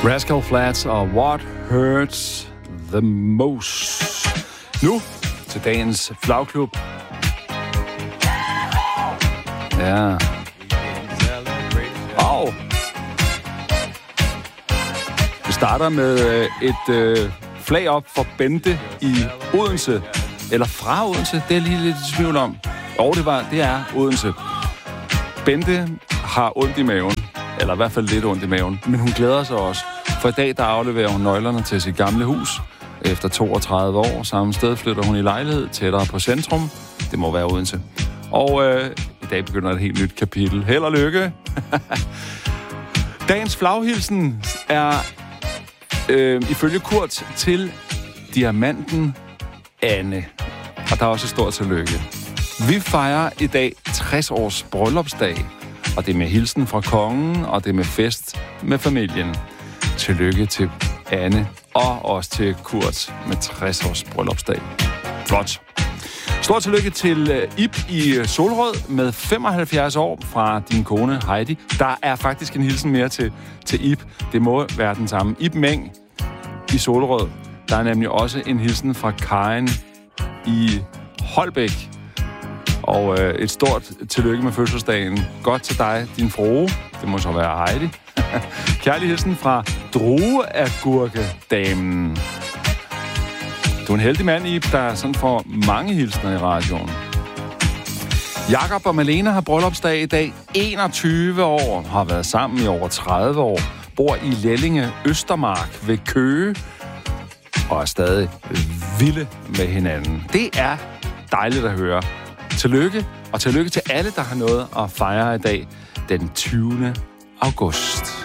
Rascal Flatts og What Hurts the Most. Nu til dagens flagklub. Ja. Wow. Vi starter med et flag op for Bente i Odense. Eller fra Odense, det er lige lidt i tvivl om. Og det er Odense. Bente har ondt i maven. Eller i hvert fald lidt ondt i maven. Men hun glæder sig også. For i dag, der afleverer hun nøglerne til sit gamle hus. Efter 32 år samme sted flytter hun i lejlighed tættere på centrum. Det må være Odense. Og i dag begynder et helt nyt kapitel. Held og lykke! Dagens flaghilsen er ifølge Kurt til diamanten Anne. Og der er også et stort tillykke. Vi fejrer i dag 60 års bryllupsdag. Og det er med hilsen fra kongen, og det er med fest med familien. Tillykke til Anne, og også til Kurt med 60 års bryllupsdag. Flot. Stort tillykke til Ib i Solrød med 75 år fra din kone Heidi. Der er faktisk en hilsen mere til Ib. Det må være den samme. Ib Meng i Solrød. Der er nemlig også en hilsen fra Karin i Holbæk. Og et stort tillykke med fødselsdagen. Godt til dig, din frue. Det må så være Heidi. Kærlig hilsen fra Drueagurkedamen. Du er en heldig mand, Ib, der sådan får mange hilsner i radioen. Jakob og Malene har bryllupsdag i dag. 21 år, har været sammen i over 30 år. Bor i Lellinge Østermark ved Køge. Og er stadig vilde med hinanden. Det er dejligt at høre. Tillykke, og tillykke til alle, der har noget at fejre i dag den 20. august.